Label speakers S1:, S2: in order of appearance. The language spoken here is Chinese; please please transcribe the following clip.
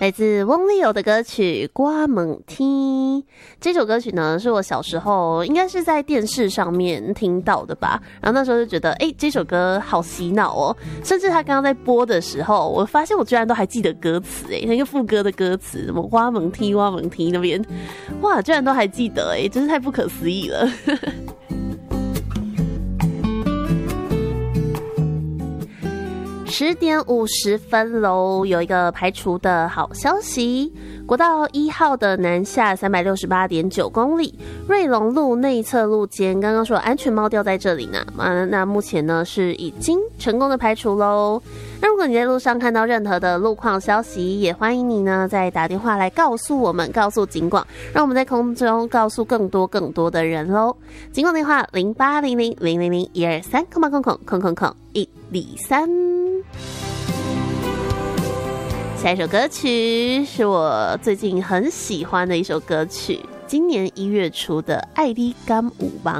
S1: 来自翁立友的歌曲《瓜猛听》。这首歌曲呢，是我小时候应该是在电视上面听到的吧，然后那时候就觉得这首歌好洗脑哦，甚至他刚刚在播的时候，我发现我居然都还记得歌词那个副歌的歌词，什么瓜猛听瓜猛听那边，哇，居然都还记得真是太不可思议了。10点50分喽，有一个排除的好消息。国道1号的南下368.9公里，瑞隆路内侧路间，刚刚说安全帽掉在这里呢，那目前呢是已经成功的排除喽。那如果你在路上看到任何的路况消息，也欢迎你呢再打电话来告诉我们，告诉警广，让我们在空中告诉更多的人喽。警广电话0800000123，123。下一首歌曲是我最近很喜欢的一首歌曲，今年1月出的《爱你敢有梦》。